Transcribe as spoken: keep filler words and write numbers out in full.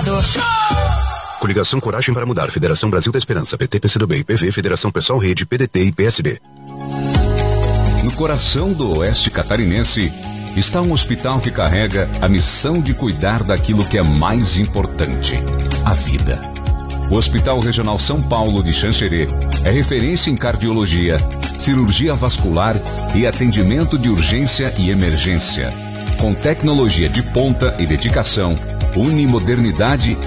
Educador. Coligação Coragem para Mudar, Federação Brasil da Esperança, P T, P C do B, I P V, Federação Pessoal Rede, P D T e P S B. No coração do Oeste Catarinense está um hospital que carrega a missão de cuidar daquilo que é mais importante, a vida. O Hospital Regional São Paulo de Xanxerê é referência em cardiologia, cirurgia vascular e atendimento de urgência e emergência. Com tecnologia de ponta e dedicação, une modernidade